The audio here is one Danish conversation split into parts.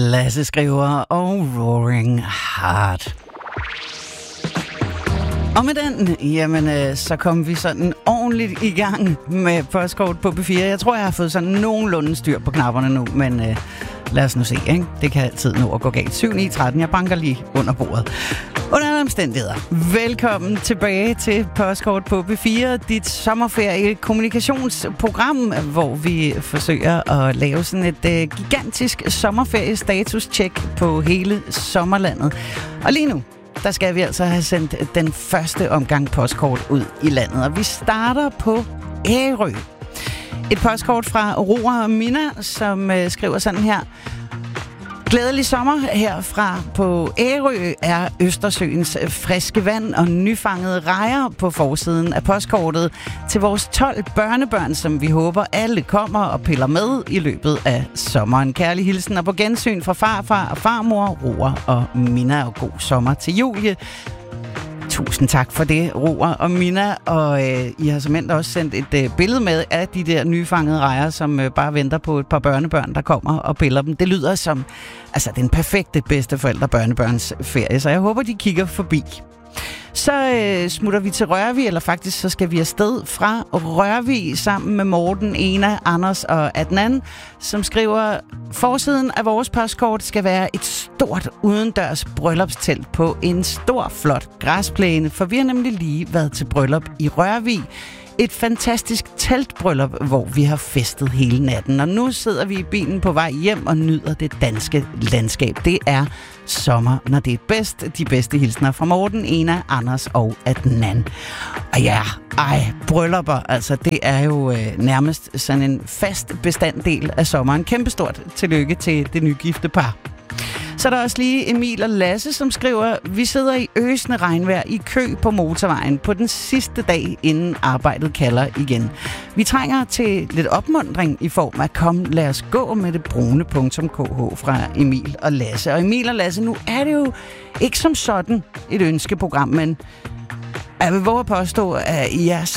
Lasse skriver og Roaring Heart. Og med den, jamen, så kom vi sådan ordentligt i gang med postkort på P4. Jeg tror, jeg har fået sådan nogenlunde styr på knapperne nu, men lad os nu se, ikke? Det kan altid nå at gå galt. 7-9-13, jeg banker lige under bordet. Under alle omstændigheder, velkommen tilbage til postkort på P4, dit sommerferie-kommunikationsprogram, hvor vi forsøger at lave sådan et gigantisk sommerferie-status-check på hele sommerlandet. Og lige nu, der skal vi altså have sendt den første omgang postkort ud i landet, og vi starter på Ærø. Et postkort fra Roar og Mina, som skriver sådan her. Glædelig sommer herfra på Ærø er Østersøens friske vand og nyfangede rejer på forsiden af postkortet til vores 12 børnebørn, som vi håber alle kommer og piller med i løbet af sommeren. Kærlig hilsen og på gensyn fra farfar og farmor, Roar og Mina, og god sommer til Julie. Tusind tak for det, Roar og Mina, og I har simpelthen også sendt et billede med af de der nyfangede rejer, som bare venter på et par børnebørn, der kommer og piller dem. Det lyder som den perfekte bedsteforældre-børnebørns ferie, så jeg håber, de kigger forbi. Så smutter vi til Rørvig, eller faktisk så skal vi afsted fra Rørvig sammen med Morten, Ena, Anders og Adnan, som skriver, forsiden af vores postkort skal være et stort udendørs bryllupstelt på en stor, flot græsplæne, for vi har nemlig lige været til bryllup i Rørvig. Et fantastisk teltbryllup, hvor vi har festet hele natten. Og nu sidder vi i bilen på vej hjem og nyder det danske landskab. Det er sommer, når det er bedst. De bedste hilsner fra Morten, Ena, Anders og Adnan. Og ja, bryllupper, altså det er jo nærmest sådan en fast bestanddel af sommeren. Kæmpestort tillykke til det nygifte par. Så er der også lige Emil og Lasse, som skriver, vi sidder i øsende regnvejr i kø på motorvejen på den sidste dag, inden arbejdet kalder igen. Vi trænger til lidt opmuntring i form af kom, lad os gå med det brune.kh fra Emil og Lasse. Og Emil og Lasse, nu er det jo ikke som sådan et ønskeprogram, men jeg vil våge at påstå, at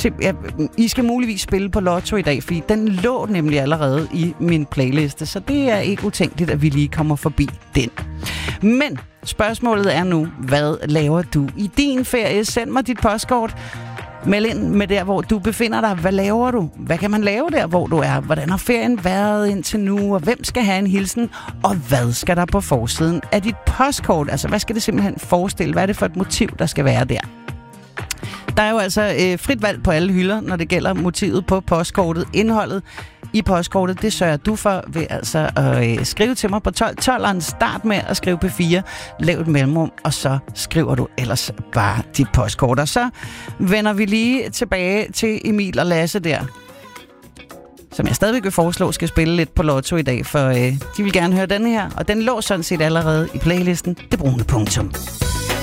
I skal muligvis spille på Lotto i dag, fordi den lå nemlig allerede i min playliste, så det er ikke utænkeligt, at vi lige kommer forbi den. Men spørgsmålet er nu, hvad laver du i din ferie? Send mig dit postkort. Meld ind med der, hvor du befinder dig. Hvad laver du? Hvad kan man lave der, hvor du er? Hvordan har ferien været indtil nu? Og hvem skal have en hilsen? Og hvad skal der på forsiden af dit postkort? Altså, hvad skal det simpelthen forestille? Hvad er det for et motiv, der skal være der? Der er jo altså frit valg på alle hylder, når det gælder motivet på postkortet. Indholdet i postkortet, det sørger du for ved altså at skrive til mig på 12'eren. Start med at skrive P4, lav et mellemrum, og så skriver du ellers bare dit postkort. Og så vender vi lige tilbage til Emil og Lasse der, som jeg stadigvæk vil foreslå skal spille lidt på Lotto i dag, for de vil gerne høre denne her, og den lå sådan set allerede i playlisten, det brune punktum.